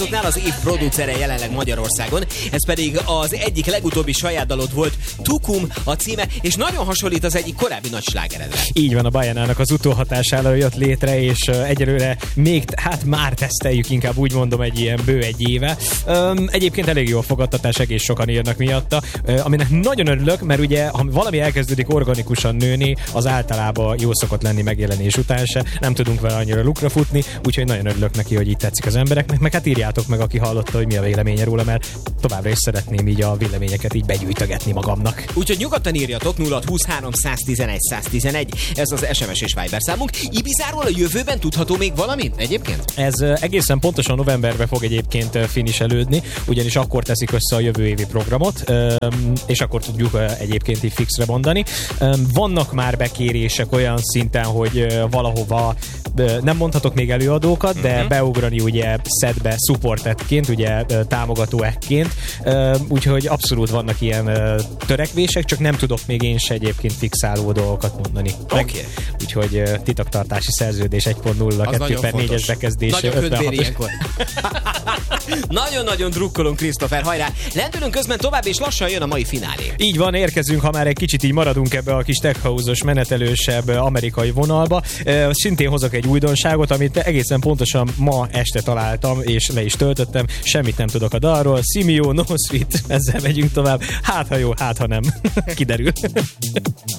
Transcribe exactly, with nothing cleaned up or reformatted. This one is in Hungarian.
az év producere jelenleg Magyarországon, ez pedig az egyik legutóbbi saját dalod volt, Tukum a címe, és nagyon hasonlít az egyik korábbi nagy slágeredre. Így van, a Bajánának az utóhatására jött létre, és egyelőre még, hát már teszteljük, inkább úgy mondom, egy ilyen bő egy éve. Üm, egyébként elég jó a fogadtatás, egész sokan írnak miatta, aminek nagyon örülök, mert ugye, ha valami elkezdődik organikusan nőni, az általában jó szokott lenni megjelenés után se, nem tudunk vele annyira lukra futni, úgyhogy nagyon örülök neki, hogy így tetszik az embereknek, meg hát írjátok meg, aki hallotta, hogy mi a véleménye róla, mert továbbra is szeretném így a véleményeket így begyűjtögetni magamnak. Úgyhogy nyugodtan írjatok, nulla huszonhárom száztizenegy száztizenegy, ez az es em es és Viber számunk. Ibizáról a jövőben tudható még valami egyébként? Ez egészen pontosan novemberben fog egyébként finiselődni, ugyanis akkor teszik össze a jövő évi programot, és akkor tudjuk egyébként így fixre mondani. Vannak már bekérések olyan szinten, hogy valahova nem mondhatok még előadókat, de uh-huh. beugrani ugye setbe supportedként, ugye támogatóekként, úgyhogy abszolút vannak ilyen törekvések, csak nem tudok még én se egyébként fixáló dolgokat mondani. Oké. Okay. Úgyhogy titoktartási szerződés egy pont nulla, kettő per négyes bekezdés. Nagyon ködvér ilyenkor. Nagyon-nagyon drukkolunk, Christopher, hajrá! Lendülünk közben tovább, és lassan jön a mai finálé. Így van, érkezünk, ha már egy kicsit így maradunk ebbe a kis tech house-os, menetelősebb amerikai vonalba. Szintén hozok egy újdonságot, amit egészen pontosan ma este találtam, és le is töltöttem. Semmit nem tudok a dalról. Simio, No Sweet, ezzel megyünk tovább. Hát ha jó, hát ha nem. Kiderül.